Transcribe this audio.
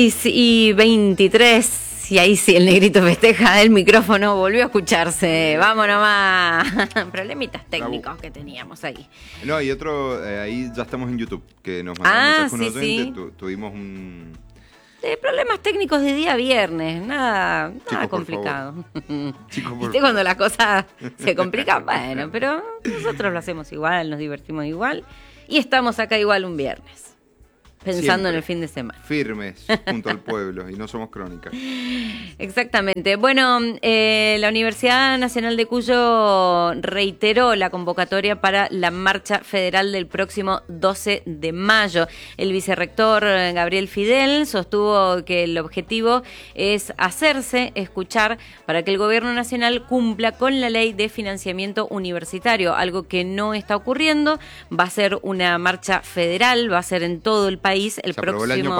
6:23, y ahí sí el negrito festeja, el micrófono volvió a escucharse. Vamos nomás. Problemitas técnicos que teníamos ahí. No, y otro, ahí ya estamos en YouTube, que nos mandaron mensajes sí, oyente, tuvimos un... problemas técnicos de día viernes, nada Chicos, complicado. Chicos, ¿Viste cuando las cosas se complican? Bueno, pero nosotros lo hacemos igual, nos divertimos igual y estamos acá igual un viernes, pensando siempre en el fin de semana. Firmes junto al pueblo y no somos crónica. Exactamente. Bueno, la Universidad Nacional de Cuyo reiteró la convocatoria para la marcha federal del próximo 12 de mayo. El vicerrector Gabriel Fidel sostuvo que el objetivo es hacerse escuchar para que el gobierno nacional cumpla con la ley de financiamiento universitario, algo que no está ocurriendo. Va a ser una marcha federal, va a ser en todo el país el próximo